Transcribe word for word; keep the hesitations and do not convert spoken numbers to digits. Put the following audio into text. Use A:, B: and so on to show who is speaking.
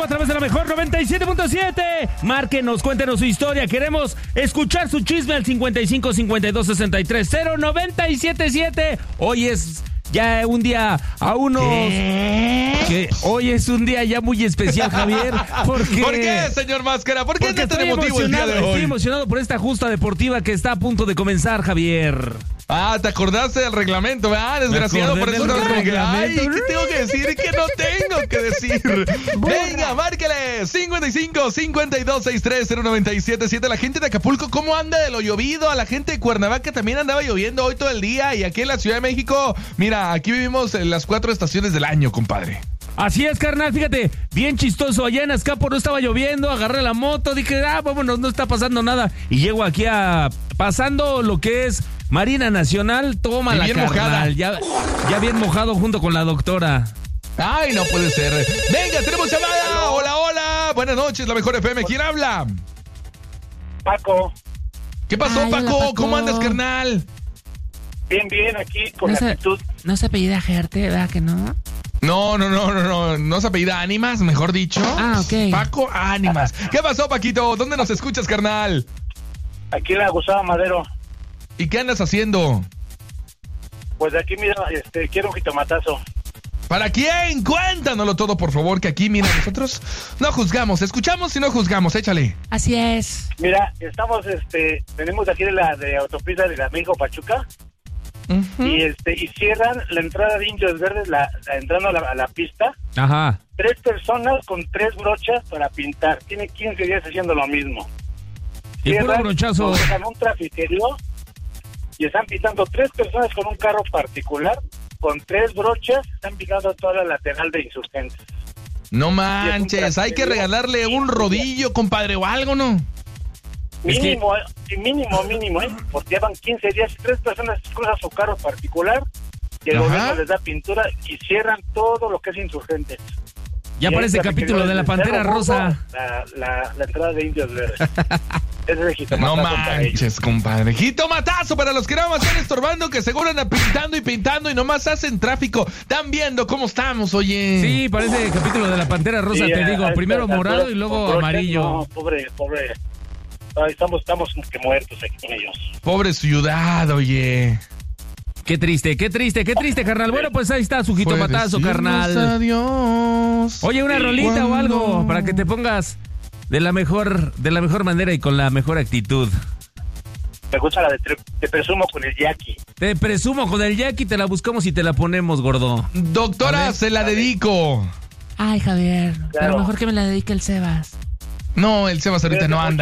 A: vivo a través de la mejor noventa y siete punto siete. Márquenos, cuéntenos su historia. Queremos escuchar su chisme al cincuenta y cinco cincuenta y dos sesenta y tres cero noventa y siete siete. Hoy es ya un día a unos... ¿Qué? Que hoy es un día ya muy especial, Javier. Porque...
B: ¿Por qué, señor Máscara? ¿Por qué
A: Porque
B: no
A: estoy
B: tenemos motivo el día de
A: emocionado,
B: hoy?
A: estoy emocionado por esta justa deportiva que está a punto de comenzar, Javier.
B: Ah, ¿te acordaste del reglamento? ¿Verdad? Desgraciado, por eso estabas como que, ay, ¿qué tengo que decir y qué no tengo que decir? Venga, márquele. cincuenta y cinco cincuenta y dos sesenta y tres cero noventa y siete siete. La gente de Acapulco, ¿cómo anda de lo llovido? A la gente de Cuernavaca también andaba lloviendo hoy todo el día. Y aquí en la Ciudad de México, mira, aquí vivimos en las cuatro estaciones del año, compadre.
A: Así es, carnal, fíjate, bien chistoso. Allá en Azcapo no estaba lloviendo, agarré la moto, dije, ah, vámonos, no está pasando nada. Y llego aquí a... pasando lo que es Marina Nacional, toma la carnal. Ya, ya bien mojado junto con la doctora.
B: Ay, no puede ser. Venga, tenemos llamada. Hola, hola. Buenas noches, la mejor F M. ¿Quién habla?
C: Paco.
B: ¿Qué pasó,
D: Ay,
B: Paco?
D: hola, Paco.
B: ¿Cómo andas, carnal?
C: Bien, bien, aquí con
D: No
C: la
D: se,
C: actitud.
D: no se apellida Gerte, ¿verdad que no?
B: No, no, no, no, no. No se apellida Ánimas, mejor dicho.
D: Ah, ok.
B: Paco Ánimas. ¿Qué pasó, Paquito? ¿Dónde nos escuchas, carnal?
C: Aquí en la Gustavo Madero.
B: ¿Y qué andas haciendo?
C: Pues de aquí, mira, este, quiero un jitomatazo.
B: ¿Para quién? Cuéntanoslo todo, por favor, que aquí, mira, nosotros no juzgamos, escuchamos y no juzgamos, échale.
D: Así es.
C: Mira, estamos, este, venimos de aquí de la de autopista de la México Pachuca.
B: Uh-huh.
C: Y este, y cierran la entrada de Indios Verdes, la, la entrando a la, a la pista.
A: Ajá.
C: Tres personas con tres brochas para pintar. Tiene quince días haciendo lo mismo.
A: Y puro
C: Cierran,
A: brochazo.
C: dejan un trafiquerío y están pintando tres personas con un carro particular, con tres brochas, están pintando toda la lateral de Insurgentes.
B: No manches, hay que regalarle un rodillo, compadre, o algo, ¿no?
A: Es que-
C: Mínimo, eh, mínimo, mínimo, ¿eh? Porque llevan quince días, tres personas cruzan su carro particular y el
B: Ajá.
C: gobierno les da pintura y cierran todo lo que es Insurgentes.
A: Ya
C: Y
A: parece
C: ahí
A: capítulo de la Pantera Rosa.
C: La, la, la entrada de Indios Verdes. Ese es el
B: No
C: jitomatazo para ellos.
B: manches, compadre. Jitomatazo para los que no están estorbando, que seguro andan pintando y pintando y nomás hacen tráfico. Están viendo cómo estamos, oye.
A: Sí, parece capítulo de la Pantera Rosa,
C: Sí,
A: te
C: a-
A: digo.
C: a-
A: Primero
C: a- a-
A: morado y
C: con
A: luego
C: brochas,
A: amarillo.
C: No, pobre, pobre. Ay, estamos, estamos como que muertos aquí con ellos.
B: Pobre ciudad, oye.
A: Qué triste, qué triste, qué triste, carnal. Bueno, pues ahí está su jitomatazo,
B: Puedes
A: carnal.
B: irnos, adiós.
A: Oye, una
C: Sí,
A: rolita o
B: ¿cuándo?
A: algo para que te pongas de la mejor, de la mejor manera y con la mejor actitud.
C: Me gusta la de Te, te presumo con el Jackie.
A: Te presumo con el Jackie, te la buscamos y te la ponemos, gordo.
B: Doctora,
A: A ver.
B: se la dedico.
D: Ay, Javier, pero
C: Claro.
D: mejor que me la dedique el Sebas.
B: No, el Sebas ahorita no anda.